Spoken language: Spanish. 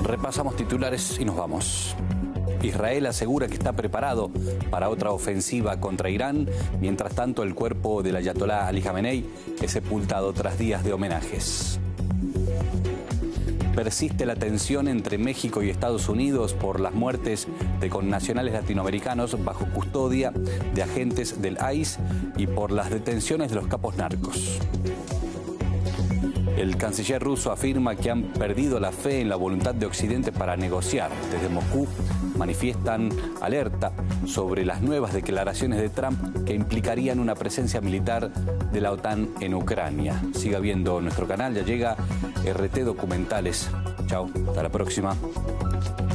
Repasamos titulares y nos vamos. Israel asegura que está preparado para otra ofensiva contra Irán. Mientras tanto, el cuerpo del ayatolá Ali Jamenei es sepultado tras días de homenajes. Persiste la tensión entre México y Estados Unidos por las muertes de connacionales latinoamericanos bajo custodia de agentes del ICE y por las detenciones de los capos narcos. El canciller ruso afirma que han perdido la fe en la voluntad de Occidente para negociar. Desde Moscú manifiestan alerta sobre las nuevas declaraciones de Trump que implicarían una presencia militar de la OTAN en Ucrania. Siga viendo nuestro canal, ya llega RT Documentales. Chao, hasta la próxima.